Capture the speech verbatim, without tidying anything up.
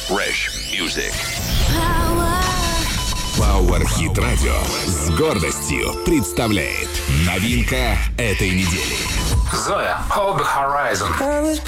Fresh Music. Power Hit Radio с гордостью представляет новинка этой недели. Zoya, Hold the Horizon. I was